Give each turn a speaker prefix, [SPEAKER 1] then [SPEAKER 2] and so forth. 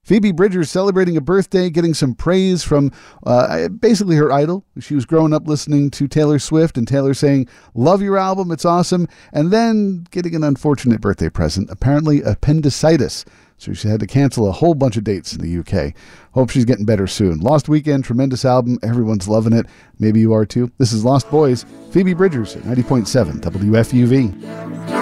[SPEAKER 1] Phoebe Bridgers celebrating a birthday, getting some praise from basically her idol. She was growing up listening to Taylor Swift, and Taylor saying, "Love your album, it's awesome," and then getting an unfortunate birthday present, apparently appendicitis. So she had to cancel a whole bunch of dates in the UK. Hope she's getting better soon. Lost Weekend, tremendous album. Everyone's loving it. Maybe you are too. This is Lost Boys, Phoebe Bridgers at 90.7 WFUV.